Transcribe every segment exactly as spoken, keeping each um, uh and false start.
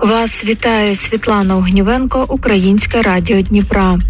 Вас вітає Світлана Огнівенко, Українське радіо Дніпра.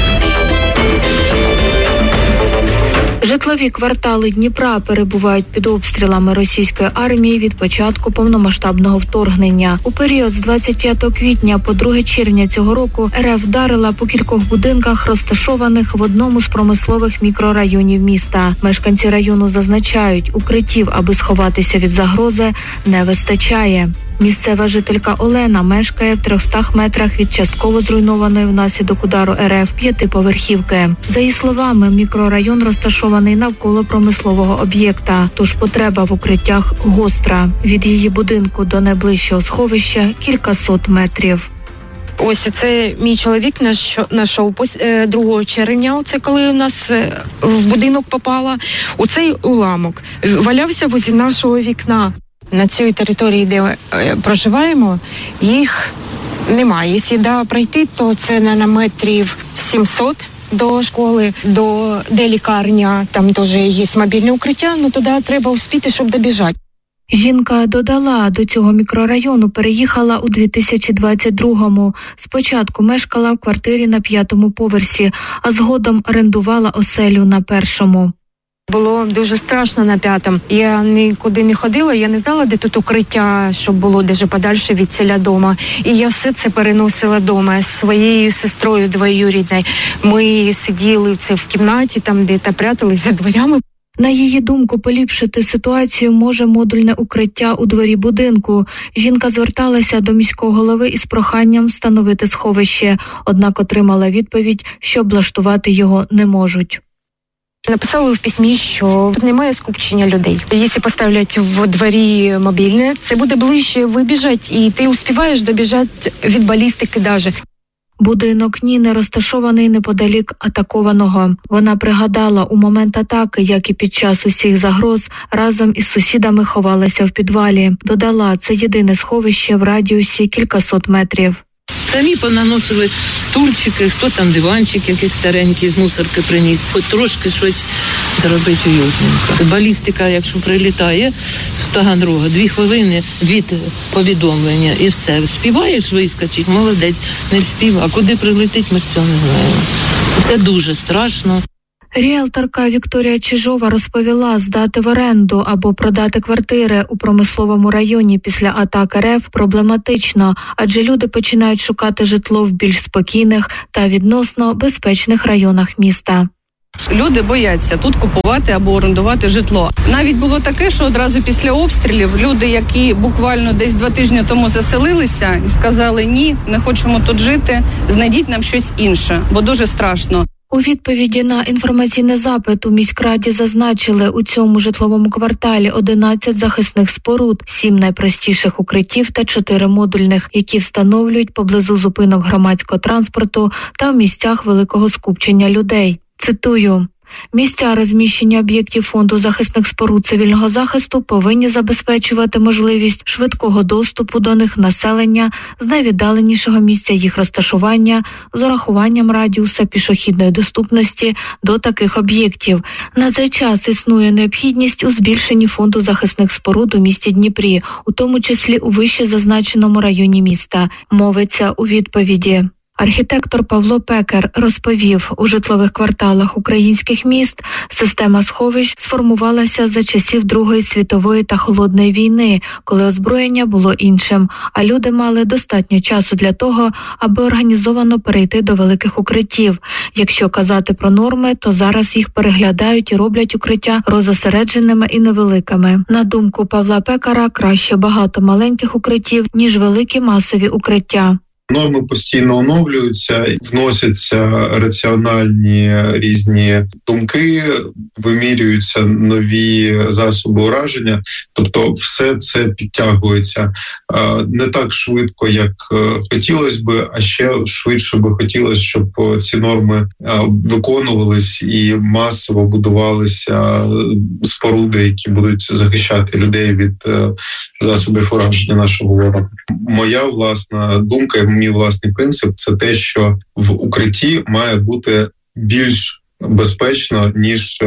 Житлові квартали Дніпра перебувають під обстрілами російської армії від початку повномасштабного вторгнення. У період з двадцять п'ятого квітня по друге червня цього року РФ вдарила по кількох будинках, розташованих в одному з промислових мікрорайонів міста. Мешканці району зазначають, укриттів, аби сховатися від загрози, не вистачає. Місцева жителька Олена мешкає в трьохстах метрах від частково зруйнованої внаслідок удару РФ п'ятиповерхівки. За її словами, мікрорайон розташований навколо промислового об'єкта, тож потреба в укриттях гостра. Від її будинку до найближчого сховища кількасот метрів. Ось це мій чоловік знайшов другого червня, це коли у нас в будинок попала. У цей уламок валявся возле нашого вікна. На цій території, де проживаємо, їх немає. Якщо да, пройти, то це на метрів сімсот до школи, до де лікарня, там теж є мобільне укриття, ну туди треба успіти, щоб добіжати. Жінка додала, до цього мікрорайону переїхала у дві тисячі двадцять другому. Спочатку мешкала в квартирі на п'ятому поверсі, а згодом орендувала оселю на першому. Було дуже страшно на п'ятому. Я нікуди не ходила, я не знала, де тут укриття, щоб було дуже подальше від ціля дома. І я все це переносила дома з своєю сестрою двоюрідною. Ми сиділи це в кімнаті, там де та прятались за дверями. На її думку, поліпшити ситуацію може модульне укриття у дворі будинку. Жінка зверталася до міського голови із проханням встановити сховище, однак отримала відповідь, що облаштувати його не можуть. Написали в письмі, що тут немає скупчення людей. Якщо поставлять в дворі мобільне, це буде ближче вибіжати, і ти успіваєш добіжати від балістики навіть. Будинок Ніни розташований неподалік атакованого. Вона пригадала, у момент атаки, як і під час усіх загроз, разом із сусідами ховалася в підвалі. Додала, це єдине сховище в радіусі кількасот метрів. Самі понаносили стульчики, хто там диванчик якийсь старенький з мусорки приніс, хоч трошки щось зробити уютненько. Балістика, якщо прилітає з Таганрога, дві хвилини від повідомлення і все. Співаєш вискочить, молодець, не вспів, а куди прилетить, ми цього не знаємо. Це дуже страшно. Ріелторка Вікторія Чижова розповіла, здати в оренду або продати квартири у промисловому районі після атак РФ проблематично, адже люди починають шукати житло в більш спокійних та відносно безпечних районах міста. Люди бояться тут купувати або орендувати житло. Навіть було таке, що одразу після обстрілів люди, які буквально десь два тижні тому заселилися, і сказали, ні, не хочемо тут жити, знайдіть нам щось інше, бо дуже страшно. У відповіді на інформаційний запит у міськраді зазначили, у цьому житловому кварталі одинадцять захисних споруд, сім найпростіших укриттів та чотири модульних, які встановлюють поблизу зупинок громадського транспорту та в місцях великого скупчення людей. Цитую. Місця розміщення об'єктів фонду захисних споруд цивільного захисту повинні забезпечувати можливість швидкого доступу до них населення з найвіддаленішого місця їх розташування з урахуванням радіуса пішохідної доступності до таких об'єктів. На цей час існує необхідність у збільшенні фонду захисних споруд у місті Дніпрі, у тому числі у вище зазначеному районі міста, мовиться у відповіді. Архітектор Павло Пекер розповів, у житлових кварталах українських міст система сховищ сформувалася за часів Другої світової та Холодної війни, коли озброєння було іншим, а люди мали достатньо часу для того, аби організовано перейти до великих укриттів. Якщо казати про норми, то зараз їх переглядають і роблять укриття розосередженими і невеликими. На думку Павла Пекера, краще багато маленьких укриттів, ніж великі масові укриття. Норми постійно оновлюються, вносяться раціональні різні думки, вимірюються нові засоби ураження, тобто все це підтягується не так швидко, як хотілося би, а ще швидше би хотілося, щоб ці норми виконувались і масово будувалися споруди, які будуть захищати людей від засобів ураження нашого ворога. Моя власна думка, мій власний принцип – це те, що в укритті має бути більш безпечно, ніж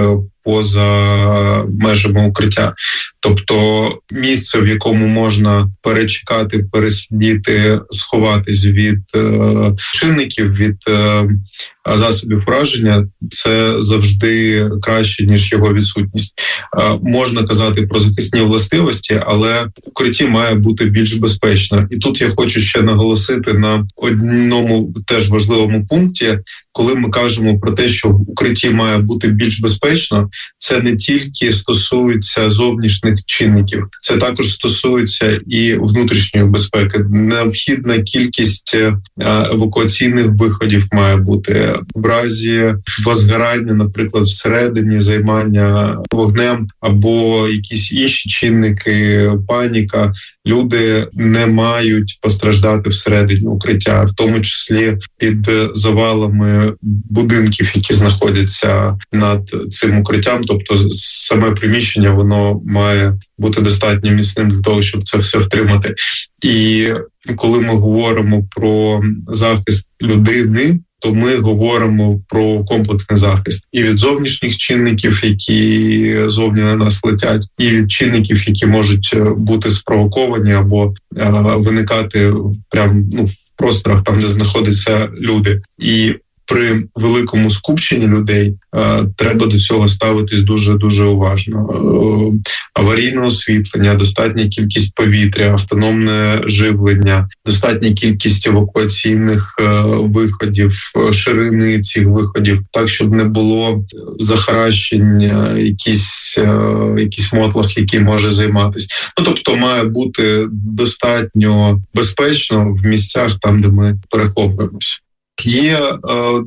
поза межами укриття. Тобто місце, в якому можна перечекати, пересидіти, сховатись від е, чинників, від е, засобів ураження, це завжди краще, ніж його відсутність. Е, можна казати про захисні властивості, але укритті має бути більш безпечно. І тут я хочу ще наголосити на одному теж важливому пункті. Коли ми кажемо про те, що в укритті має бути більш безпечно, це не тільки стосується зовнішніх чинників, це також стосується і внутрішньої безпеки. Необхідна кількість евакуаційних виходів має бути. В разі возгорання, наприклад, всередині, займання вогнем або якісь інші чинники, паніка, люди не мають постраждати всередині укриття, в тому числі під завалами будинків, які знаходяться над цим укриттям. Тобто саме приміщення, воно має бути достатньо міцним для того, щоб це все втримати. І коли ми говоримо про захист людини, то ми говоримо про комплексний захист і від зовнішніх чинників, які зовні на нас летять, і від чинників, які можуть бути спровоковані або е, виникати прямо ну, в просторах, там, де знаходяться люди. І при великому скупченні людей е, треба до цього ставитись дуже-дуже уважно. Е, аварійне освітлення, достатня кількість повітря, автономне живлення, достатня кількість евакуаційних е, виходів, ширини цих виходів, так, щоб не було захаращення, якийсь, е, якийсь мотлах, який може займатися. Ну, тобто має бути достатньо безпечно в місцях там, де ми переховуємося. Є е,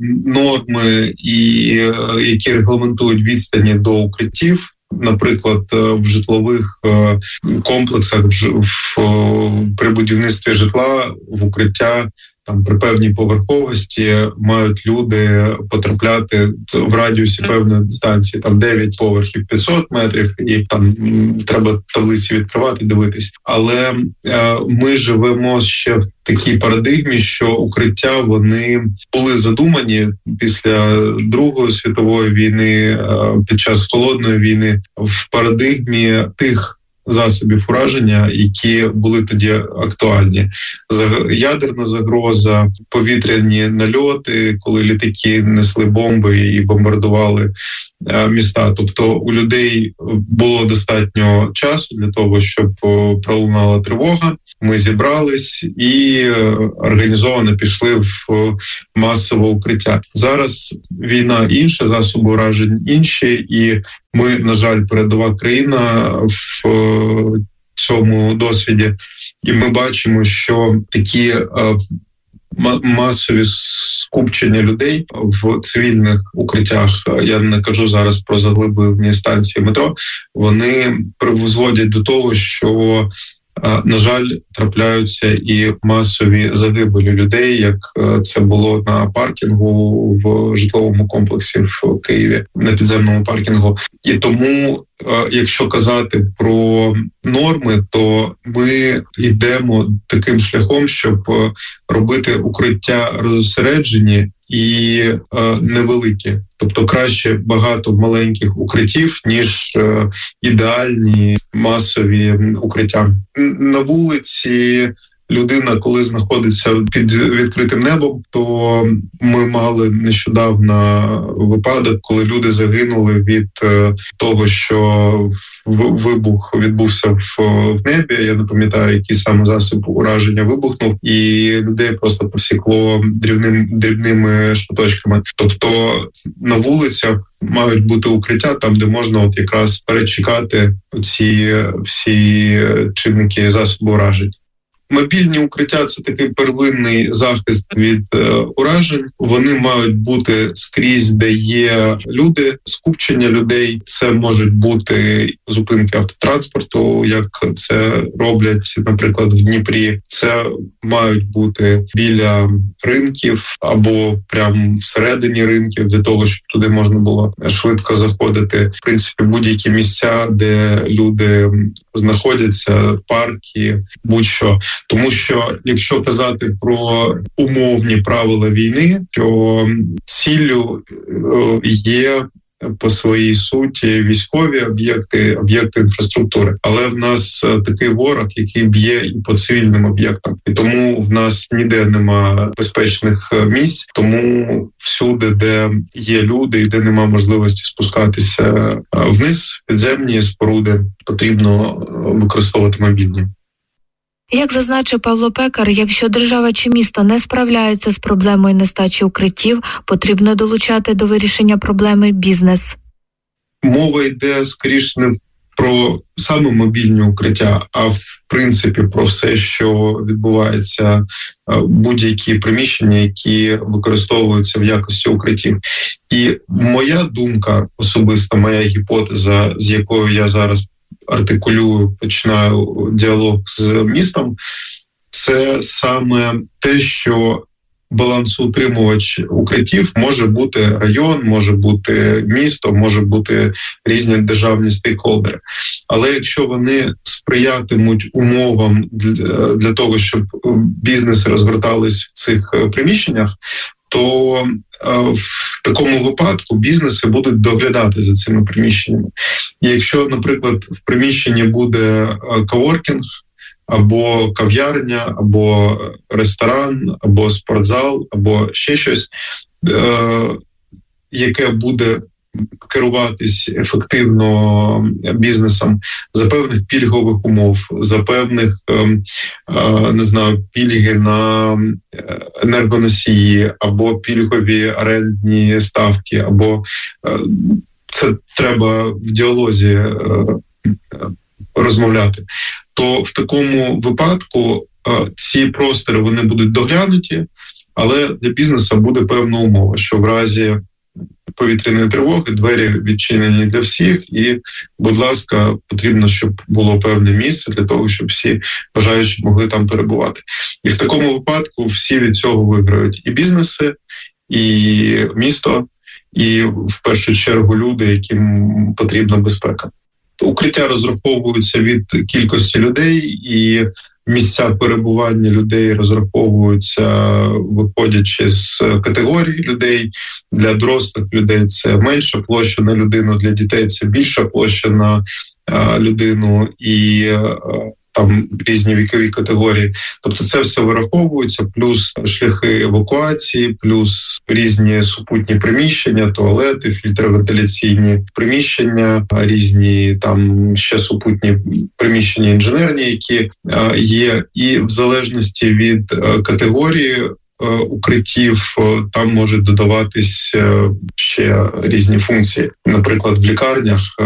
норми, і, е, які регламентують відстані до укриттів. Наприклад, в житлових е, комплексах в, в, при будівництві житла в укриття там при певній поверховості мають люди потрапляти в радіусі певної дистанції, там дев'ять поверхів, п'ятсот метрів, і там треба таблиці відкривати, дивитись. Але е, ми живемо ще в такій парадигмі, що укриття, вони були задумані після Другої світової війни, е, під час Холодної війни, в парадигмі тих засобів ураження, які були тоді актуальні. Ядерна загроза, повітряні нальоти, коли літаки несли бомби і бомбардували міста. Тобто у людей було достатньо часу для того, щоб пролунала тривога. Ми зібрались і організовано пішли в масове укриття. Зараз війна інша, засоби уражень інші, і ми, на жаль, передова країна в цьому досвіді. І ми бачимо, що такі масові скупчення людей в цивільних укриттях, я не кажу зараз про заглиблені станції метро, вони призводять до того, що, на жаль, трапляються і масові загибелі людей, як це було на паркінгу в житловому комплексі в Києві, на підземному паркінгу. І тому, якщо казати про норми, то ми йдемо таким шляхом, щоб робити укриття розосереджені і е, невеликі. Тобто краще багато маленьких укриттів, ніж е, ідеальні масові укриття. На вулиці людина, коли знаходиться під відкритим небом, то ми мали нещодавно випадок, коли люди загинули від е, того, що вибух відбувся в, в небі. Я не пам'ятаю, який саме засіб ураження вибухнув, і людей просто посікло дрібним, дрібними шматочками. Тобто на вулицях мають бути укриття там, де можна от якраз перечекати ці всі чинники засобу уражень. Мобільні укриття – це такий первинний захист від е, уражень. Вони мають бути скрізь, де є люди, скупчення людей. Це можуть бути зупинки автотранспорту, як це роблять, наприклад, в Дніпрі. Це мають бути біля ринків або прямо всередині ринків, для того, щоб туди можна було швидко заходити. В принципі, будь-які місця, де люди знаходяться, парки, будь-що. Тому що, якщо казати про умовні правила війни, що ціллю є по своїй суті військові об'єкти, об'єкти інфраструктури. Але в нас такий ворог, який б'є і по цивільним об'єктам. І тому в нас ніде нема безпечних місць. Тому всюди, де є люди і де нема можливості спускатися вниз, підземні споруди, потрібно використовувати мобільні. Як зазначив Павло Пекар, якщо держава чи місто не справляється з проблемою нестачі укриттів, потрібно долучати до вирішення проблеми бізнес. Мова йде, скоріше, не про саме мобільні укриття, а в принципі про все, що відбувається, будь-які приміщення, які використовуються в якості укриттів. І моя думка особиста, моя гіпотеза, з якою я зараз артикулюю, починаю діалог з містом, це саме те, що балансоутримувач укриттів може бути район, може бути місто, може бути різні державні стейкхолдери. Але якщо вони сприятимуть умовам для, для того, щоб бізнеси розгортались в цих приміщеннях, то в такому випадку бізнеси будуть доглядати за цими приміщеннями. І якщо, наприклад, в приміщенні буде коворкінг, або кав'ярня, або ресторан, або спортзал, або ще щось, яке буде керуватись ефективно бізнесом за певних пільгових умов, за певних, не знаю, пільги на енергоносії, або пільгові орендні ставки, або це треба в діалозі розмовляти, то в такому випадку ці простори вони будуть доглянуті, але для бізнесу буде певна умова, що в разі повітряної тривоги двері відчинені для всіх, і, будь ласка, потрібно, щоб було певне місце для того, щоб всі бажаючі могли там перебувати. І в такому випадку всі від цього виграють: і бізнеси, і місто, і в першу чергу люди, яким потрібна безпека. Укриття розраховуються від кількості людей, і місця перебування людей розраховуються, виходячи з категорії людей. Для дорослих людей це менша площа на людину, для дітей це більша площа на а, людину, і а, там різні вікові категорії. Тобто це все вираховується, плюс шляхи евакуації, плюс різні супутні приміщення, туалети, фільтровентиляційні приміщення, різні там ще супутні приміщення інженерні, які є. І в залежності від категорії укриттів там можуть додаватись ще різні функції. Наприклад, в лікарнях